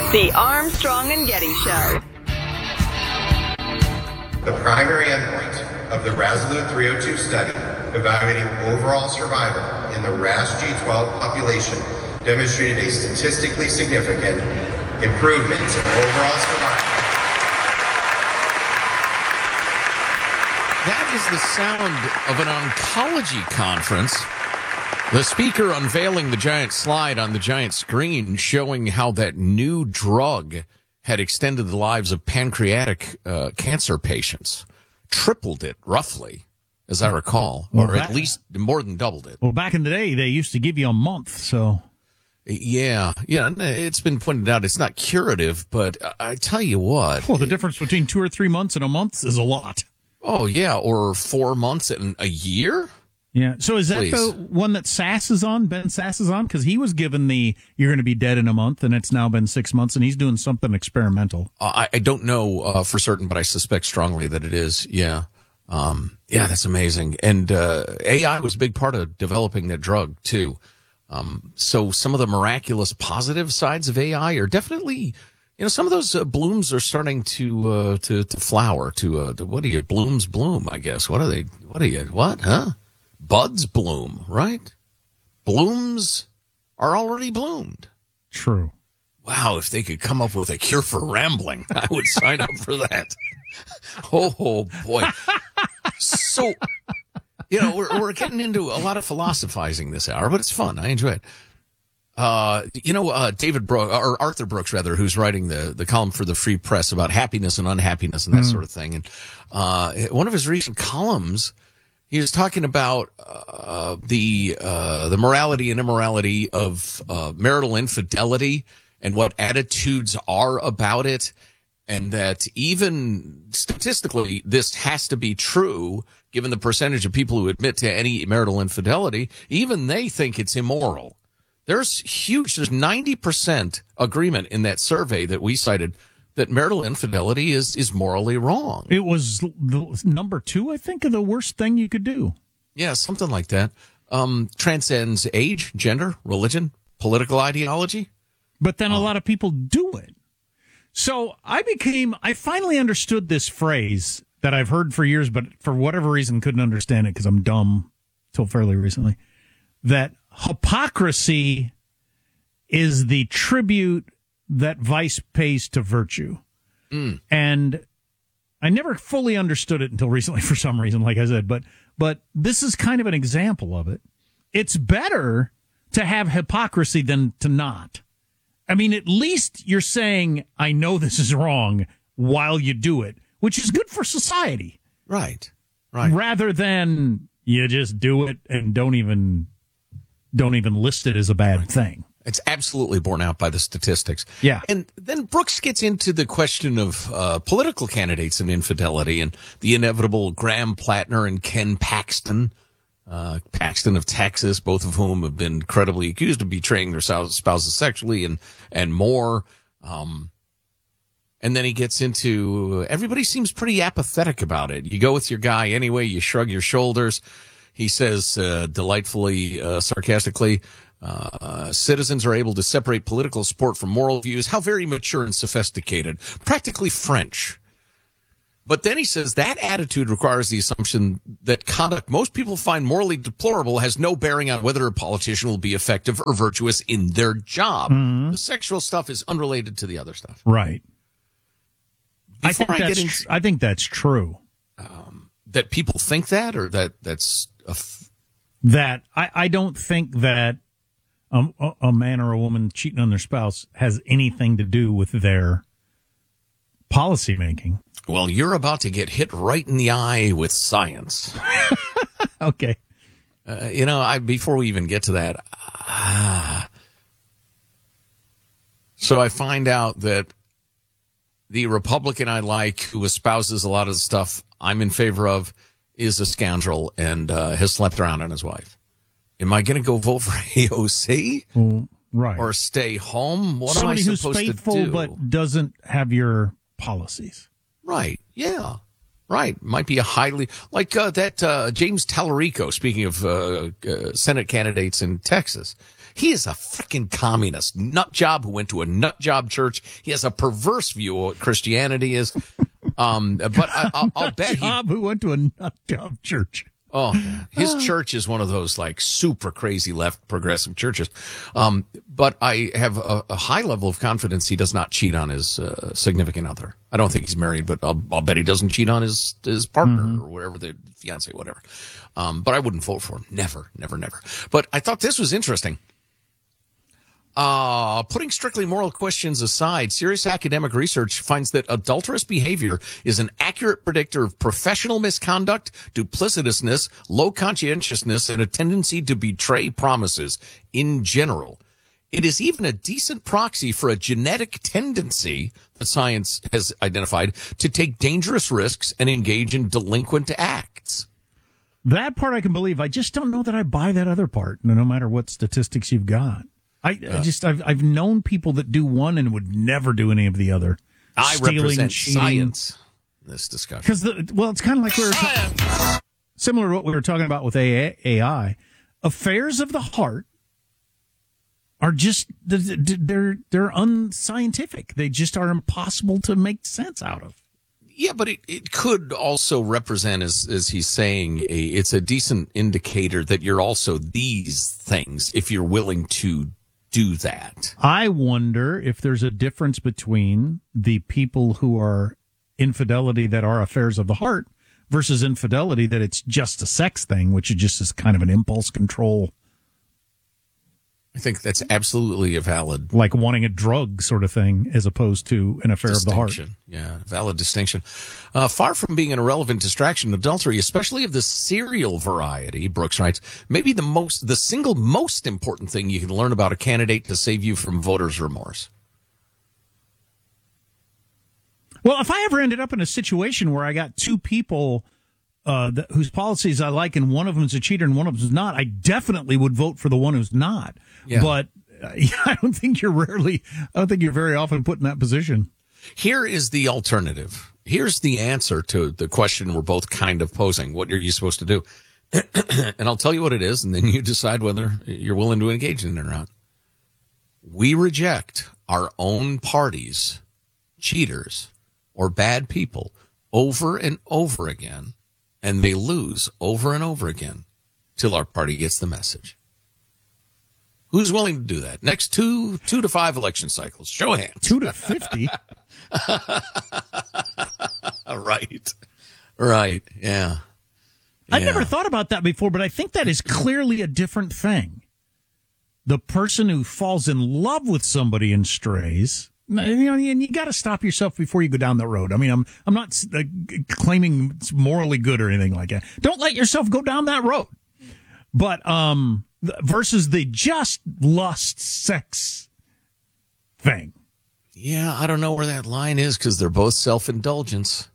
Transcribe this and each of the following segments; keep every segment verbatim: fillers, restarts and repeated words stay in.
The Armstrong and Getty Show. The primary endpoint of the Resolute three oh two study evaluating overall survival in the R A S G twelve population demonstrated a statistically significant improvement in overall survival. That is the sound of an oncology conference. The speaker unveiling the giant slide on the giant screen showing how that new drug had extended the lives of pancreatic uh, cancer patients. Tripled it, roughly, as I recall, well, or at that, least more than doubled it. Well, back in the day, they used to give you a month, so... Yeah, yeah, it's been pointed out it's not curative, but I tell you what. Well, the difference between two or three months and a month is a lot. Oh, yeah, or four months and a year? Yeah, so is that Please. the one that Sass is on, Ben Sass is on? Because he was given the, you're going to be dead in a month, and it's now been six months, and he's doing something experimental. Uh, I, I don't know uh, for certain, but I suspect strongly that it is, yeah. Um, yeah, that's amazing. And uh, A I was a big part of developing that drug, too. Um, so some of the miraculous positive sides of A I are definitely, you know, some of those uh, blooms are starting to, uh, to, to flower to, uh, to, what are you, blooms bloom, I guess. What are they, what are you, what, huh? Buds bloom, right? Blooms are already bloomed. True. Wow, if they could come up with a cure for rambling, I would sign up for that. Oh, oh boy. So, you know, we're we're getting into a lot of philosophizing this hour, but it's fun. I enjoy it. Uh, you know, uh, David Brooks, or Arthur Brooks, rather, who's writing the, the column for the Free Press about happiness and unhappiness and that mm. sort of thing. And, uh, one of his recent columns, he was talking about, uh, the, uh, the morality and immorality of, uh, marital infidelity and what attitudes are about it. And that even statistically, this has to be true, given the percentage of people who admit to any marital infidelity. Even they think it's immoral. There's huge, there's ninety percent agreement in that survey that we cited that marital infidelity is, is morally wrong. It was the number two, I think, of the worst thing you could do. Yeah, something like that. Um, transcends age, gender, religion, political ideology. But then um, a lot of people do it. So I became, I finally understood this phrase that I've heard for years, but for whatever reason couldn't understand it because I'm dumb till fairly recently, that hypocrisy is the tribute that vice pays to virtue. Mm. And I never fully understood it until recently for some reason, like I said, but, but this is kind of an example of it. It's better to have hypocrisy than to not. I mean, at least you're saying, I know this is wrong while you do it, which is good for society. Right, right. Rather than you just do it and don't even don't even list it as a bad right. thing. It's absolutely borne out by the statistics. Yeah. And then Brooks gets into the question of uh, political candidates and infidelity and the inevitable Graham Plattner and Ken Paxton. Uh, Paxton of Texas, both of whom have been credibly accused of betraying their spouses sexually and, and more. Um, and then he gets into, everybody seems pretty apathetic about it. You go with your guy anyway, you shrug your shoulders. He says, uh, delightfully, uh, sarcastically, uh, citizens are able to separate political support from moral views. How very mature and sophisticated. Practically French. But then he says that attitude requires the assumption that conduct most people find morally deplorable has no bearing on whether a politician will be effective or virtuous in their job. Mm-hmm. The sexual stuff is unrelated to the other stuff. Right. Before I think, I, that's, into, tr- I think that's true. Um, that people think that, or that that's a f- that I, I don't think that um, a, a man or a woman cheating on their spouse has anything to do with their policy making. Well, you're about to get hit right in the eye with science. Okay. Uh, you know, I before we even get to that, uh, so I find out that the Republican I like, who espouses a lot of the stuff I'm in favor of, is a scoundrel and uh, has slept around on his wife. Am I going to go vote for A O C? Well, right. Or stay home? What Somebody am I who's supposed faithful to do? but doesn't have your policies. Right. Yeah. Right. Might be a highly, like uh, that uh, James Tallarico, speaking of uh, uh, Senate candidates in Texas. He is a freaking communist nut job who went to a nut job church. He has a perverse view of what Christianity is. Um, but I, I'll, I'll bet he job who went to a nut job church. Oh, his church is one of those like super crazy left progressive churches. Um, but I have a, a high level of confidence he does not cheat on his uh, significant other. I don't think he's married, but I'll, I'll bet he doesn't cheat on his his partner mm-hmm. or whatever, the fiance, whatever. Um, but I wouldn't vote for him. Never, never, never. But I thought this was interesting. Uh, putting strictly moral questions aside, serious academic research finds that adulterous behavior is an accurate predictor of professional misconduct, duplicitousness, low conscientiousness, and a tendency to betray promises in general. It is even a decent proxy for a genetic tendency that science has identified to take dangerous risks and engage in delinquent acts. That part I can believe. I just don't know that I buy that other part, no matter what statistics you've got. I, I just I've I've known people that do one and would never do any of the other. I Stealing, represent cheating. science in this discussion. Because the well, it's kind of like we were ta- similar to what we were talking about with A I. Affairs of the heart are just they're they're unscientific. They just are impossible to make sense out of. Yeah, but it, it could also represent, as as he's saying, a, it's a decent indicator that you're also these things if you're willing to do that. I wonder if there's a difference between the people who are infidelity that are affairs of the heart versus infidelity that it's just a sex thing, which is just is kind of an impulse control. I think that's absolutely a valid, like wanting a drug sort of thing, as opposed to an affair of the heart. Yeah, valid distinction. Uh, far from being an irrelevant distraction, adultery, especially of the serial variety, Brooks writes, maybe the most, the single most important thing you can learn about a candidate to save you from voters' remorse. Well, if I ever ended up in a situation where I got two people uh, th- whose policies I like, and one of them is a cheater and one of them is not, I definitely would vote for the one who's not. Yeah. But uh, I don't think you're rarely, I don't think you're very often put in that position. Here is the alternative. Here's the answer to the question we're both kind of posing. What are you supposed to do? And I'll tell you what it is, and then you decide whether you're willing to engage in it or not. We reject our own party's cheaters or bad people over and over again, and they lose over and over again till our party gets the message. Who's willing to do that? Next two, two to five election cycles. Show of hands. Two to fifty. Right. Right. Yeah. I've yeah. never thought about that before, but I think that is clearly a different thing. The person who falls in love with somebody and strays, you know, and you got to stop yourself before you go down that road. I mean, I'm I'm not uh, claiming it's morally good or anything like that. Don't let yourself go down that road. But um, versus the just lust sex thing. Yeah, I don't know where that line is because they're both self-indulgence.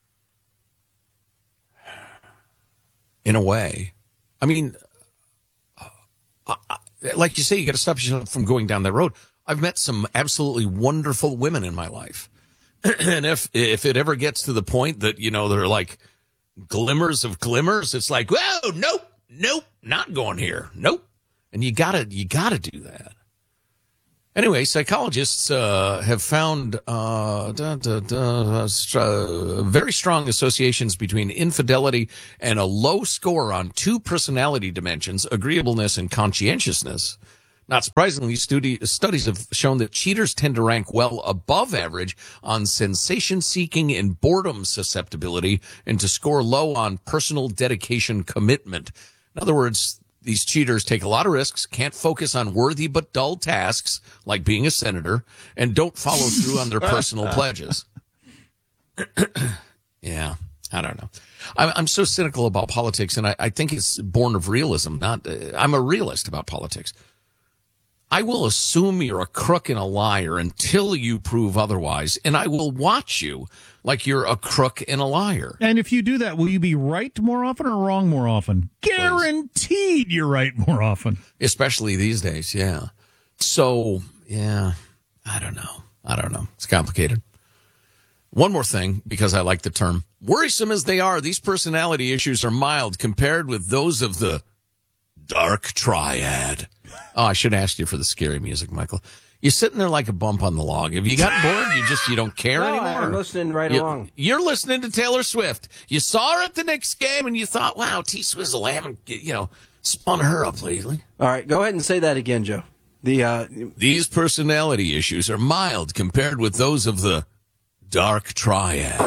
In a way. I mean, uh, uh, like you say, you got to stop yourself from going down that road. I've met some absolutely wonderful women in my life. And if if it ever gets to the point that, you know, they're like glimmers of glimmers, it's like, whoa, nope, nope, not going here. Nope. And you gotta, you gotta do that. Anyway, psychologists uh, have found uh, da, da, da, uh, very strong associations between infidelity and a low score on two personality dimensions, agreeableness and conscientiousness. Not surprisingly, studi- studies have shown that cheaters tend to rank well above average on sensation-seeking and boredom susceptibility, and to score low on personal dedication commitment. In other words, these cheaters take a lot of risks, can't focus on worthy but dull tasks, like being a senator, and don't follow through on their personal pledges. Yeah, I don't know. I'm, I'm so cynical about politics, and I, I think it's born of realism. Not, uh, I'm a realist about politics. I will assume you're a crook and a liar until you prove otherwise, and I will watch you like you're a crook and a liar. And if you do that, will you be right more often or wrong more often? Guaranteed you're right more often. Especially these days, yeah. So, yeah, I don't know. I don't know. It's complicated. One more thing, because I like the term. Worrisome as they are, these personality issues are mild compared with those of the dark triad. Oh, I should ask you for the scary music, Michael. You're sitting there like a bump on the log. Have you gotten bored? You just you don't care No, anymore. I'm listening right you, along. You're listening to Taylor Swift. You saw her at the Knicks game, and you thought, "Wow, T Swizzle, I haven't you know spun her up lately." All right, go ahead and say that again, Joe. The uh, These personality issues are mild compared with those of the Dark Triad,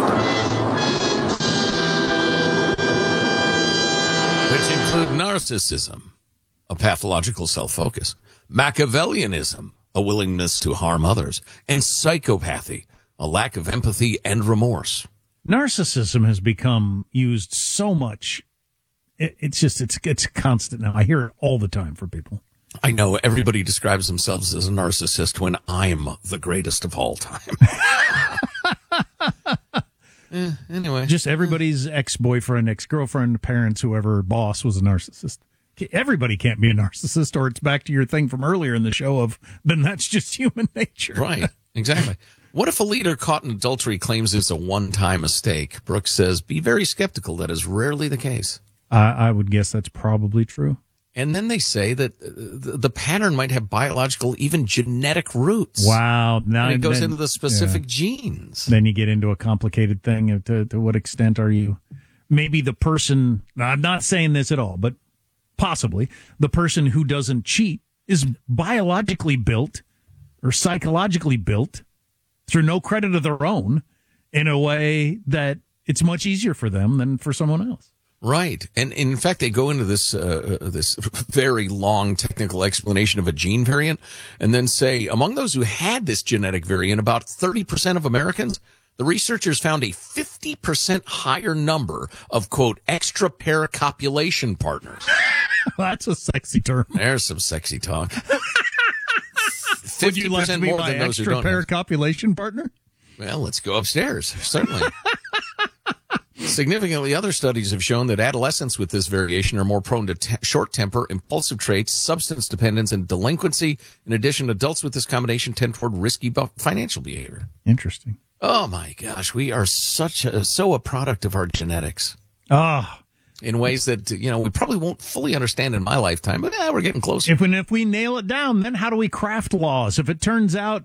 which include narcissism, a pathological self-focus, Machiavellianism, a willingness to harm others, and psychopathy, a lack of empathy and remorse. Narcissism has become used so much. It, it's just, it's it's constant now. I hear it all the time from people. I know everybody describes themselves as a narcissist when I'm the greatest of all time. eh, anyway. Just everybody's ex-boyfriend, ex-girlfriend, parents, whoever, boss was a narcissist. Everybody can't be a narcissist, or it's back to your thing from earlier in the show of, then that's just human nature. Right, exactly. What if a leader caught in adultery claims it's a one-time mistake? Brooks says, be very skeptical. That is rarely the case. I, I would guess that's probably true. And then they say that the, the pattern might have biological, even genetic roots. Wow. Now And it goes then, into the specific yeah. genes. Then you get into a complicated thing. Of to, to what extent are you, maybe the person, I'm not saying this at all, but possibly the person who doesn't cheat is biologically built or psychologically built through no credit of their own in a way that it's much easier for them than for someone else. Right. And in fact, they go into this uh, this very long technical explanation of a gene variant and then say, among those who had this genetic variant, about thirty percent of Americans, the researchers found a fifty percent higher number of, quote, extra pair copulation partners. That's a sexy term. There's some sexy talk. Would you like to be more my than those who extra don't pair have. copulation partner? Well, let's go upstairs. Certainly. Significantly, other studies have shown that adolescents with this variation are more prone to te- short temper, impulsive traits, substance dependence, and delinquency. In addition, adults with this combination tend toward risky bu- financial behavior. Interesting. Oh my gosh, we are such a, so a product of our genetics Ah, in ways that, you know, we probably won't fully understand in my lifetime, but eh, we're getting closer. if we, if we nail it down, then how do we craft laws? If it turns out,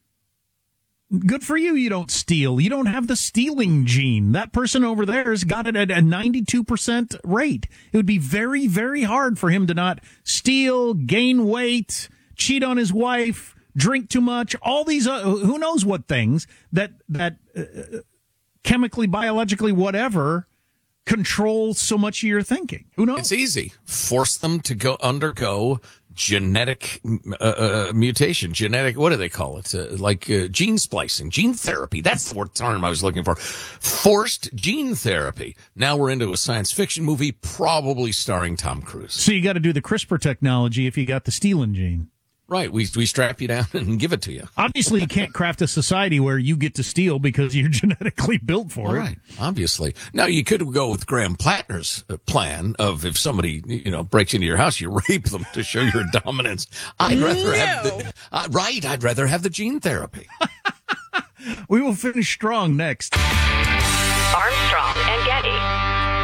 good for you, you don't steal. You don't have the stealing gene. That person over there has got it at a ninety-two percent rate. It would be very, very hard for him to not steal, gain weight, cheat on his wife, drink too much, all these, uh, who knows what things that, that uh, chemically, biologically, whatever, control so much of your thinking. Who knows? It's easy. Force them to go undergo genetic uh, uh, mutation, genetic, what do they call it? Uh, like uh, gene splicing, gene therapy. That's the word term I was looking for. Forced gene therapy. Now we're into a science fiction movie, probably starring Tom Cruise. So you got to do the CRISPR technology if you got the stealing gene. Right. We, we strap you down and give it to you. Obviously, you can't craft a society where you get to steal because you're genetically built for All it. right. Obviously. Now, you could go with Graham Plattner's uh, plan of if somebody, you know, breaks into your house, you rape them to show your dominance. I'd rather have the, uh, right. I'd rather have the gene therapy. We will finish strong next. Armstrong and Getty.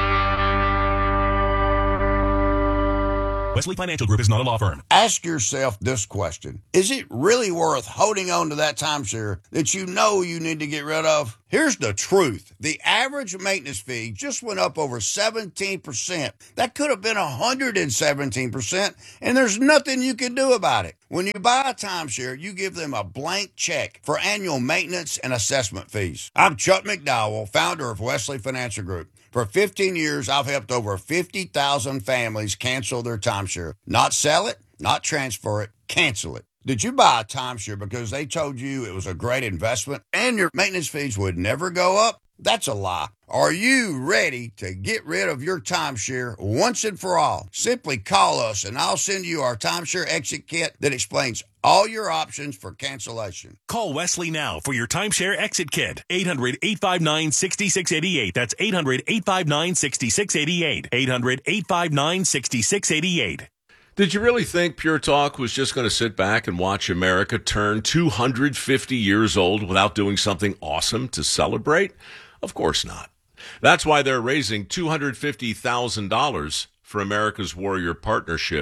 Wesley Financial Group is not a law firm. Ask yourself this question. Is it really worth holding on to that timeshare that you know you need to get rid of? Here's the truth. The average maintenance fee just went up over seventeen percent. That could have been one hundred seventeen percent, and there's nothing you can do about it. When you buy a timeshare, you give them a blank check for annual maintenance and assessment fees. I'm Chuck McDowell, founder of Wesley Financial Group. For fifteen years, I've helped over fifty thousand families cancel their timeshare. Not sell it, not transfer it, cancel it. Did you buy a timeshare because they told you it was a great investment and your maintenance fees would never go up? That's a lie. Are you ready to get rid of your timeshare once and for all? Simply call us and I'll send you our timeshare exit kit that explains all your options for cancellation. Call Wesley now for your timeshare exit kit. eight hundred, eight five nine, six six eight eight. That's eight hundred, eight five nine, six six eight eight. eight hundred, eight five nine, six six eight eight. Did you really think Pure Talk was just going to sit back and watch America turn two hundred fifty years old without doing something awesome to celebrate? Of course not. That's why they're raising two hundred fifty thousand dollars for America's Warrior Partnership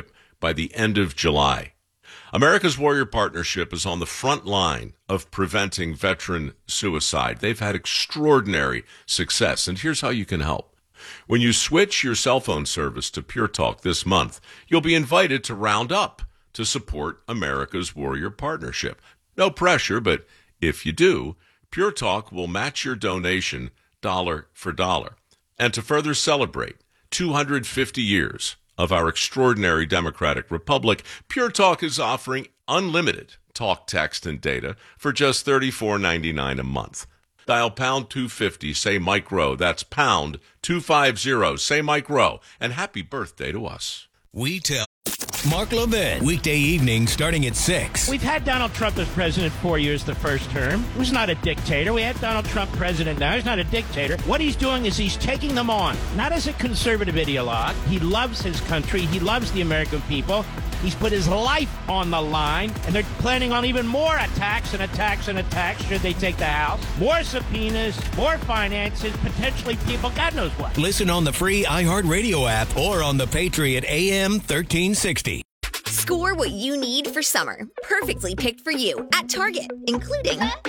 by the end of July. America's Warrior Partnership is on the front line of preventing veteran suicide. They've had extraordinary success, and here's how you can help. When you switch your cell phone service to Pure Talk this month, you'll be invited to round up to support America's Warrior Partnership. No pressure, but if you do, Pure Talk will match your donation dollar for dollar. And to further celebrate two hundred fifty years of our extraordinary democratic republic, Pure Talk is offering unlimited talk, text, and data for just thirty-four ninety-nine a month. Dial pound two fifty, say Mike Rowe. That's pound two fifty, say Mike Rowe. And happy birthday to us. We tell Mark Levin, weekday evening starting at six. We've had Donald Trump as president four years the first term. He was not a dictator. We had Donald Trump president now. He's not a dictator. What he's doing is he's taking them on, not as a conservative ideologue. He loves his country. He loves the American people. He's put his life on the line, and they're planning on even more attacks and attacks and attacks should they take the House. More subpoenas, more finances, potentially people, God knows what. Listen on the free iHeartRadio app or on the Patriot A M thirteen sixty. Score what you need for summer. Perfectly picked for you at Target, including Up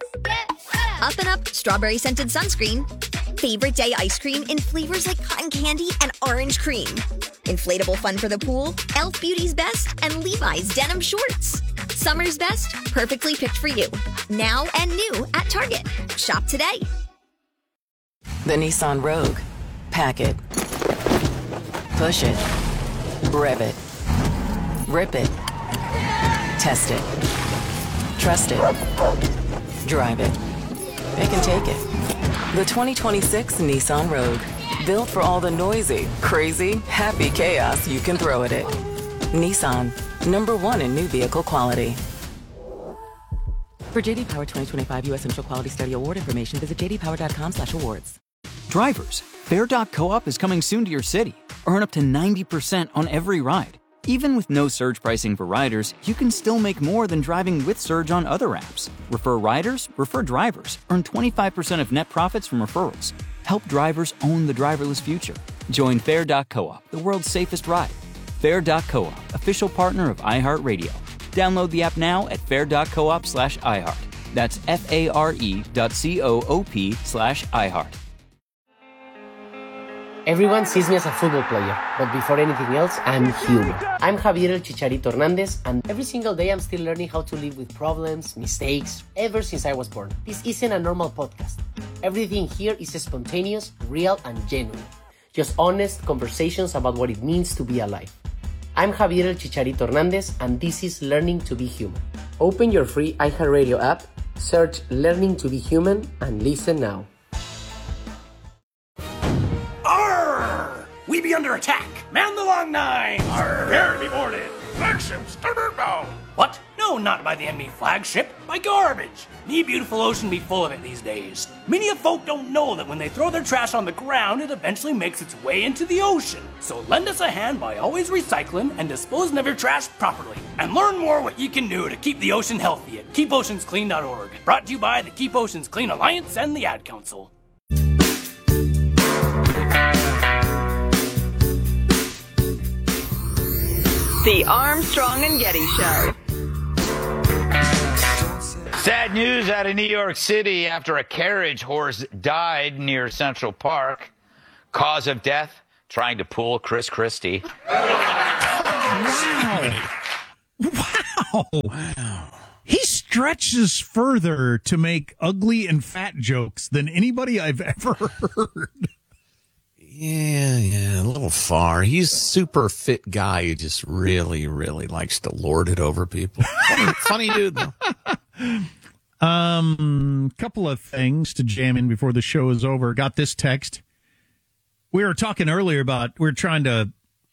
and Up strawberry scented sunscreen, favorite day ice cream in flavors like cotton candy and orange cream, inflatable fun for the pool, e l f Beauty's Best, and Levi's denim shorts. Summer's best, perfectly picked for you. Now and new at Target. Shop today. The Nissan Rogue. Pack it. Push it. Rev it. Rip it. Test it. Trust it. Drive it. Pick and take it. The twenty twenty-six Nissan Rogue. Built for all the noisy, crazy, happy chaos you can throw at it. Nissan. Number one in new vehicle quality. For J D Power twenty twenty-five U S Central Quality Study Award information, visit j d power dot com slash awards. Drivers, Fair dot co-op is coming soon to your city. Earn up to ninety percent on every ride. Even with no surge pricing for riders, you can still make more than driving with Surge on other apps. Refer riders, refer drivers. Earn twenty-five percent of net profits from referrals. Help drivers own the driverless future. Join Fair dot co-op, the world's safest ride. Fair dot co-op, official partner of iHeartRadio. Download the app now at fair dot coop slash iHeart. That's F-A-R-E dot C-O-O-P slash iHeart. Everyone sees me as a football player, but before anything else, I'm human. I'm Javier El Chicharito Hernandez, and every single day I'm still learning how to live with problems, mistakes, ever since I was born. This isn't a normal podcast. Everything here is spontaneous, real, and genuine. Just honest conversations about what it means to be alive. I'm Javier El Chicharito Hernandez, and this is Learning to be Human. Open your free iHeartRadio app, search Learning to be Human, and listen now. We be under attack. Man the long nine. Prepare to be boarded. Flagship starboard bow. What? No, not by the enemy flagship. By garbage. Me beautiful ocean be full of it these days. Many of folk don't know that when they throw their trash on the ground, it eventually makes its way into the ocean. So lend us a hand by always recycling and disposing of your trash properly. And learn more what you can do to keep the ocean healthy at keep oceans clean dot org. Brought to you by the Keep Oceans Clean Alliance and the Ad Council. The Armstrong and Getty Show. Sad news out of New York City after a carriage horse died near Central Park. Cause of death, trying to pull Chris Christie. Wow. Wow. Wow. He stretches further to make ugly and fat jokes than anybody I've ever heard. Yeah, yeah, a little far. He's a super fit guy who just really, really likes to lord it over people. Funny, funny dude, though. Um, couple of things to jam in before the show is over. Got this text. We were talking earlier about, we we're trying to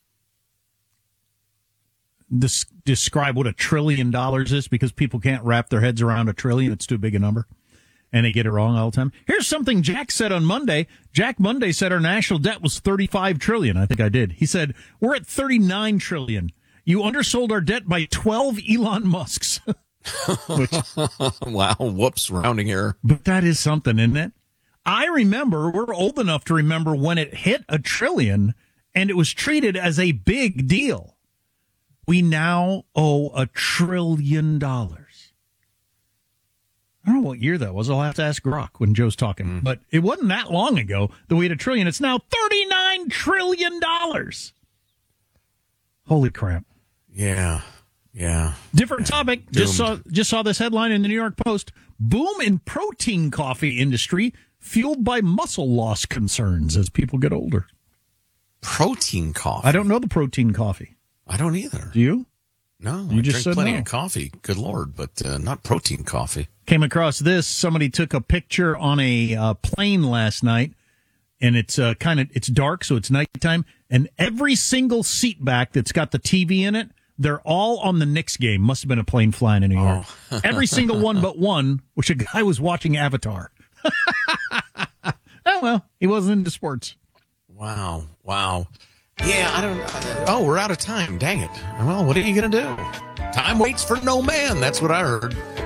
des- describe what a trillion dollars is because people can't wrap their heads around a trillion. It's too big a number. And they get it wrong all the time. Here's something Jack said on Monday. Jack Monday said our national debt was thirty-five trillion dollars. I think I did. He said, we're at thirty-nine trillion dollars. You undersold our debt by twelve Elon Musks. Which, wow. Whoops. Rounding error. But that is something, isn't it? I remember, we're old enough to remember when it hit a trillion and it was treated as a big deal. We now owe a trillion dollars. I don't know what year that was. I'll have to ask Grok when Joe's talking. Mm. But it wasn't that long ago that we had a trillion. It's now thirty-nine trillion dollars. Holy crap. Yeah. Yeah. Different topic. Doomed. Just saw just saw this headline in the New York Post. Boom in protein coffee industry fueled by muscle loss concerns as people get older. Protein coffee? I don't know the protein coffee. I don't either. Do you? No. You I just drink said plenty no. of coffee. Good Lord. But uh, not protein coffee. Came across this. Somebody took a picture on a uh, plane last night, and it's uh, kind of it's dark, so it's nighttime. And every single seat back that's got the T V in it, they're all on the Knicks game. Must have been a plane flying in New York. Oh. Every single one but one, which a guy was watching Avatar. Oh, well, he wasn't into sports. Wow. Wow. Yeah, I don't uh, Oh, we're out of time. Dang it. Well, what are you going to do? Time waits for no man. That's what I heard.